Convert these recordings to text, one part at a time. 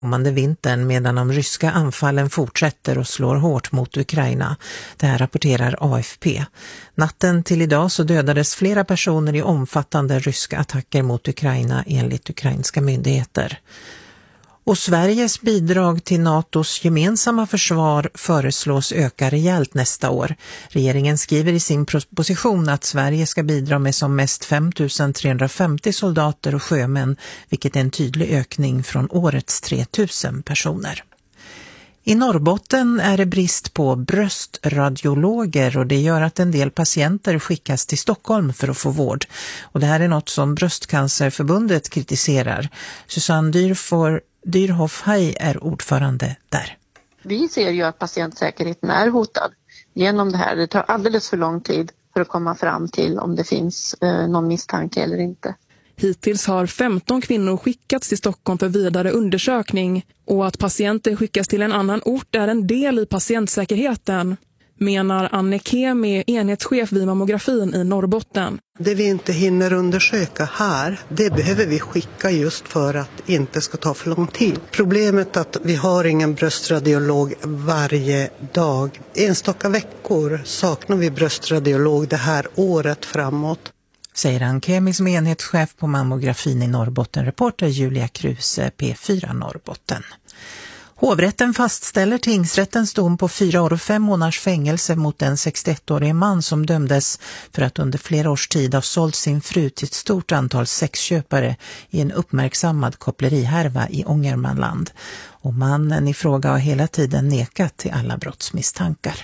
kommande vintern medan de ryska anfallen fortsätter och slår hårt mot Ukraina. Det här rapporterar AFP. Natten till idag så dödades flera personer i omfattande ryska attacker mot Ukraina enligt ukrainska myndigheter. Och Sveriges bidrag till NATOs gemensamma försvar föreslås öka rejält nästa år. Regeringen skriver i sin proposition att Sverige ska bidra med som mest 5 350 soldater och sjömän, vilket är en tydlig ökning från årets 3 000 personer. I Norrbotten är det brist på bröstradiologer och det gör att en del patienter skickas till Stockholm för att få vård. Och det här är något som Bröstcancerförbundet kritiserar. Susanne Dyrhoff Haj är ordförande där. Vi ser ju att patientsäkerheten är hotad genom det här. Det tar alldeles för lång tid för att komma fram till om det finns någon misstanke eller inte. Hittills har 15 kvinnor skickats till Stockholm för vidare undersökning och att patienter skickas till en annan ort är en del i patientsäkerheten, menar Anne Kemi, enhetschef vid mammografin i Norrbotten. Det vi inte hinner undersöka här, det behöver vi skicka just för att det inte ska ta för lång tid. Problemet är att vi har ingen bröstradiolog varje dag. Enstaka veckor saknar vi bröstradiolog det här året framåt. Säger Anne Kemi som enhetschef på mammografin i Norrbotten, reporter Julia Kruse, P4 Norrbotten. Hovrätten fastställer tingsrättens dom på 4 år och 5 månaders fängelse mot en 61-årig man som dömdes för att under flera års tid ha sålt sin fru till ett stort antal sexköpare i en uppmärksammad kopplerihärva i Ångermanland. Och mannen i fråga har hela tiden nekat till alla brottsmisstankar.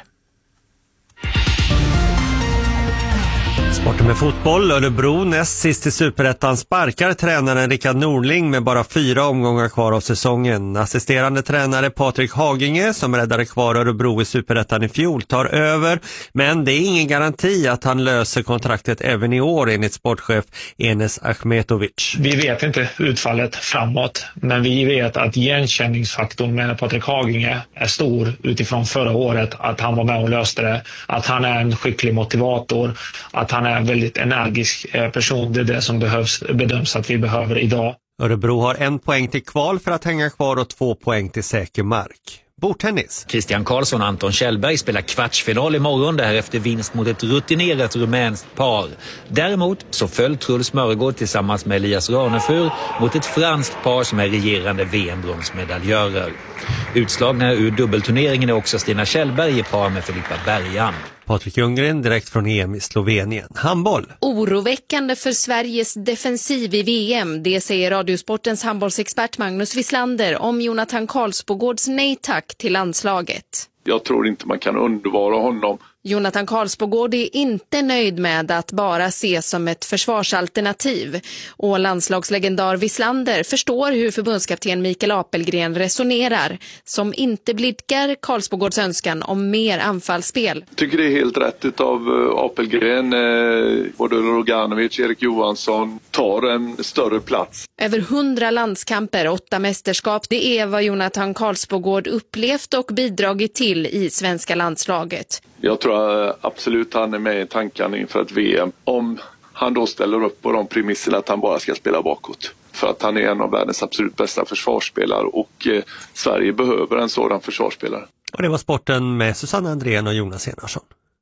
Sporten med fotboll. Örebro näst sist i Superettan sparkar tränaren Rickard Norling med bara 4 omgångar kvar av säsongen. Assisterande tränare Patrik Haginge, som räddade kvar Örebro i Superettan i fjol, tar över. Men det är ingen garanti att han löser kontraktet även i år enligt sportchef Enes Achmetovic. Vi vet inte utfallet framåt, men vi vet att igenkänningsfaktorn med Patrik Haginge är stor utifrån förra året. Att han var med och löste det. Att han är en skicklig motivator. Att han är en väldigt energisk person. Det är det som bedöms att vi behöver idag. Örebro har 1 poäng till kval för att hänga kvar och 2 poäng till säker mark. Bordtennis. Christian Karlsson och Anton Kjellberg spelar kvartsfinal imorgon där efter vinst mot ett rutinerat rumänskt par. Däremot så föll Truls Mörgård tillsammans med Elias Ranefur mot ett franskt par som är regerande VM-bronsmedaljörer. Utslagna ur dubbelturneringen är också Stina Kjellberg i par med Filippa Bergan. Patrik Ljunggren direkt från EM i Slovenien. Handboll. Oroväckande för Sveriges defensiv i VM. Det säger Radiosportens handbollsexpert Magnus Wislander om Jonathan Karlsbogårds nej tack till landslaget. Jag tror inte man kan undvara honom. Jonathan Karlsbogård är inte nöjd med att bara ses som ett försvarsalternativ. Och landslagslegendar Wislander förstår hur förbundskapten Mikael Apelgren resonerar, som inte blidkar Karlsbogårds önskan om mer anfallsspel. Jag tycker det är helt rätt av Apelgren. Både Roganovic, Erik Johansson tar en större plats. Över 100 landskamper, 8 mästerskap, det är vad Jonathan Karlsbogård upplevt och bidragit till i svenska landslaget. Jag tror absolut han är med i tankarna inför ett VM. Om han då ställer upp på de premisserna att han bara ska spela bakåt. För att han är en av världens absolut bästa försvarsspelare och Sverige behöver en sådan försvarsspelare. Och det var sporten med Susanne Andrén och Jonas Enarsson.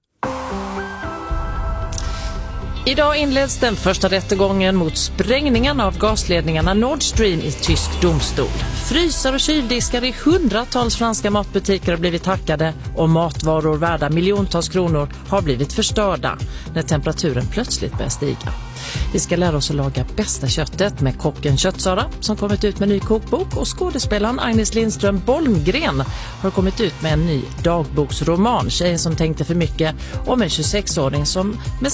Idag inleds den första rättegången mot sprängningen av gasledningarna Nord Stream i tysk domstol. Frysar och kyldiskar i hundratals franska matbutiker har blivit hackade och matvaror värda miljontals kronor har blivit förstörda när temperaturen plötsligt börjar stiga. Vi ska lära oss att laga bästa köttet med kocken Köttsara som kommit ut med en ny kokbok, och skådespelaren Agnes Lindström Bolmgren har kommit ut med en ny dagboksroman, Tjejen som tänkte för mycket, om en 26-åring som med